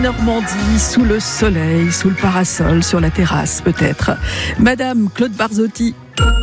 Normandie, sous le soleil, sous le parasol, sur la terrasse peut-être. Madame Claude Barzotti.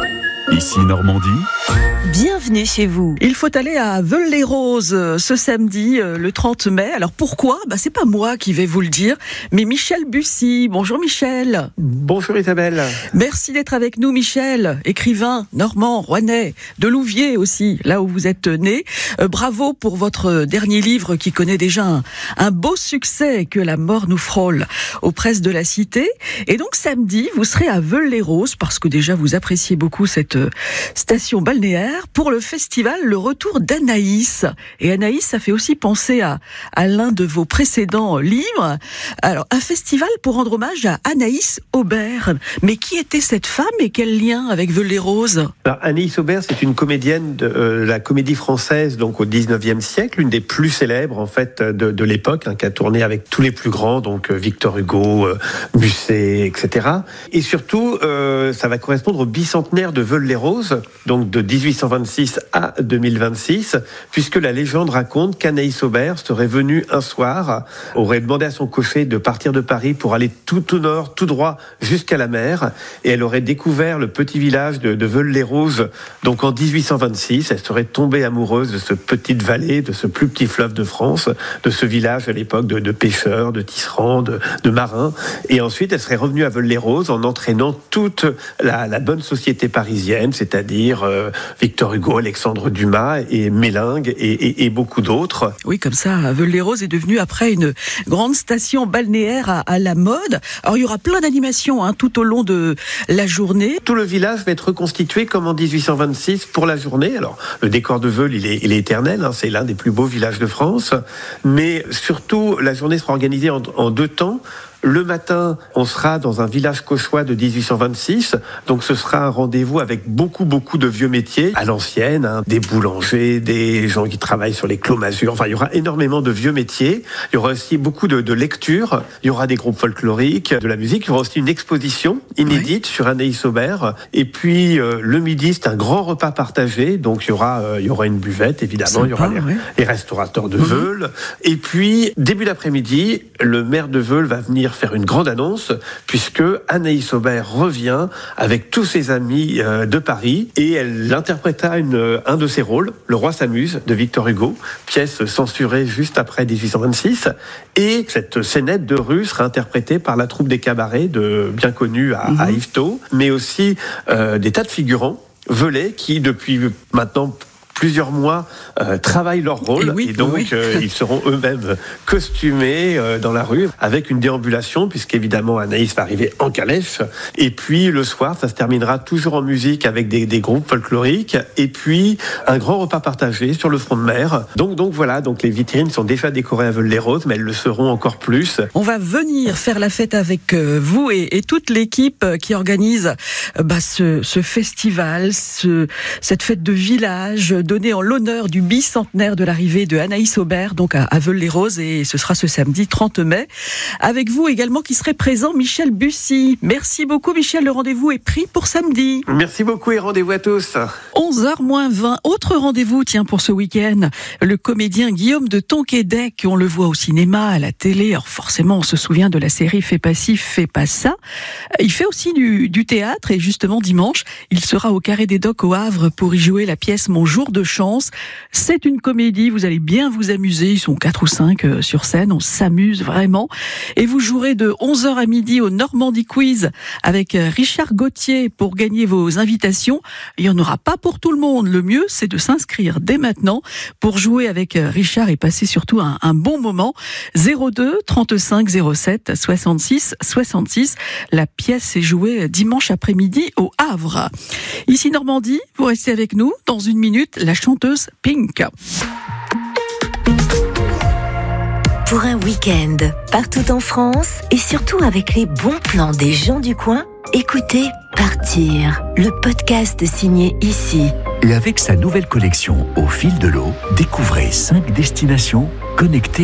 Ici Normandie. Bienvenue chez vous. Il faut aller à Veules-les-Roses ce samedi, le 30 mai. Alors pourquoi ? C'est pas moi qui vais vous le dire, mais Michel Bussy. Bonjour Michel. Bonjour Isabelle. Merci d'être avec nous Michel, écrivain normand, rouennais, de Louviers aussi, là où vous êtes né. Bravo pour votre dernier livre qui connaît déjà un beau succès, Que la mort nous frôle, aux presses de la Cité. Et donc samedi, vous serez à Veules-les-Roses parce que déjà vous appréciez beaucoup cette station balnéaire pour le festival Le Retour d'Anaïs. Et Anaïs, ça fait aussi penser à l'un de vos précédents livres. Alors, un festival pour rendre hommage à Anaïs Aubert. Mais qui était cette femme et quel lien avec Veules-les-Roses ? Alors, Anaïs Aubert, c'est une comédienne de la comédie française, donc au 19e siècle, une des plus célèbres en fait de l'époque, qui a tourné avec tous les plus grands, donc Victor Hugo, Musset, etc. Et surtout, ça va correspondre au bicentenaire de Veules-les-Roses, donc de 1826 à 2026, puisque la légende raconte qu'Anaïs Aubert serait venue un soir, aurait demandé à son cocher de partir de Paris pour aller tout au nord, tout droit, jusqu'à la mer, et elle aurait découvert le petit village de Veules-les-Roses. Donc en 1826, elle serait tombée amoureuse de cette petite vallée, de ce plus petit fleuve de France, de ce village à l'époque de pêcheurs, de tisserands, de marins, et ensuite elle serait revenue à Veules-les-Roses en entraînant toute la bonne société parisienne, c'est-à-dire Victor Hugo, Alexandre Dumas et Mélingue et beaucoup d'autres. Oui, comme ça, Veules-les-Roses est devenue après une grande station balnéaire à la mode. Alors il y aura plein d'animations tout au long de la journée. Tout le village va être reconstitué comme en 1826 pour la journée. Alors le décor de Veules, il est éternel, c'est l'un des plus beaux villages de France. Mais surtout, la journée sera organisée en deux temps. Le matin, on sera dans un village cauchois de 1826, donc ce sera un rendez-vous avec beaucoup de vieux métiers à l'ancienne, des boulangers, des gens qui travaillent sur les clos-masures, il y aura énormément de vieux métiers. Il y aura aussi beaucoup de lectures, il y aura des groupes folkloriques, de la musique, il y aura aussi une exposition inédite sur Anaïs Aubert, et puis le midi, c'est un grand repas partagé, donc il y aura une buvette, évidemment, il y aura les restaurateurs de Veules, et puis début d'après-midi, le maire de Veules va venir faire une grande annonce, puisque Anaïs Aubert revient avec tous ses amis de Paris, et elle interprétera un de ses rôles, Le Roi s'amuse, de Victor Hugo, pièce censurée juste après 1826, et cette scénette de rue sera interprétée par la troupe des cabarets, bien connue à Yvetot, mais aussi des tas de figurants velais qui, depuis maintenant plusieurs mois, travaillent leur rôle, et donc ils seront eux-mêmes costumés dans la rue, avec une déambulation, puisqu'évidemment Anaïs va arriver en calèche, et puis le soir, ça se terminera toujours en musique avec des groupes folkloriques, et puis un grand repas partagé sur le front de mer. Donc voilà, donc les vitrines sont déjà décorées à Veules-les-Roses, mais elles le seront encore plus. On va venir faire la fête avec vous et toute l'équipe qui organise ce festival, cette fête de village, donnée en l'honneur du bicentenaire de l'arrivée de Anaïs Aubert, donc à Veules-les-Roses, et ce sera ce samedi 30 mai. Avec vous également qui serait présent Michel Bussy. Merci beaucoup Michel, le rendez-vous est pris pour samedi. Merci beaucoup et rendez-vous à tous. 11h-20, autre rendez-vous pour ce week-end. Le comédien Guillaume de Tonquédec, on le voit au cinéma, à la télé, alors forcément on se souvient de la série Fais pas ci, fais pas ça. Il fait aussi du théâtre, et justement dimanche, il sera au Carré des Docks au Havre pour y jouer la pièce Mon jour de chance. C'est une comédie, vous allez bien vous amuser, ils sont 4 ou 5 sur scène, on s'amuse vraiment. Et vous jouerez de 11h à midi au Normandie Quiz avec Richard Gauthier pour gagner vos invitations. Il n'y en aura pas pour tout le monde, le mieux c'est de s'inscrire dès maintenant pour jouer avec Richard et passer surtout un bon moment. 02 35 07 66 66, la pièce est jouée dimanche après-midi au Havre. Ici Normandie, vous restez avec nous, dans une minute, la chanteuse Pink. Pour un week-end, partout en France, et surtout avec les bons plans des gens du coin, écoutez Partir, le podcast signé Ici. Et avec sa nouvelle collection Au fil de l'eau, découvrez 5 destinations connectées